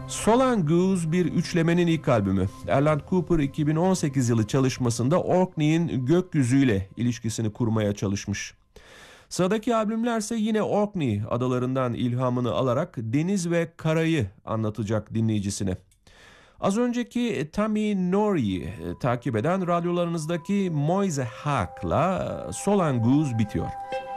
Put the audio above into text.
Solan Goose bir üçlemenin ilk albümü. Erland Cooper 2018 yılı çalışmasında Orkney'in gökyüzüyle ilişkisini kurmaya çalışmış. Sıradaki albümlerse yine Orkney adalarından ilhamını alarak deniz ve karayı anlatacak dinleyicisine. Az önceki Tammy Norie'yi takip eden radyolarınızdaki Moise Hack'la Solan Goose bitiyor.